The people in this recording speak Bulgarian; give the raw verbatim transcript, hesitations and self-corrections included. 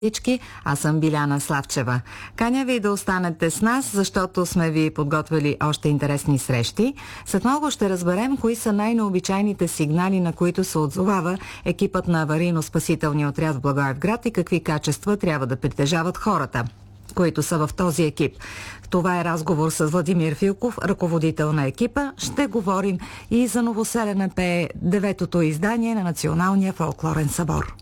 Всички, аз съм Биляна Славчева. Каня ви да останете с нас, защото сме ви подготвили още интересни срещи. След малко ще разберем кои са най-необичайните сигнали, на които се отзовава екипът на аварийно-спасителния отряд в Благоевград и какви качества трябва да притежават хората, които са в този екип. Това е разговор с Владимир Филков, ръководител на екипа. Ще говорим и за новоселена пее деветото издание на Националния фолклорен събор.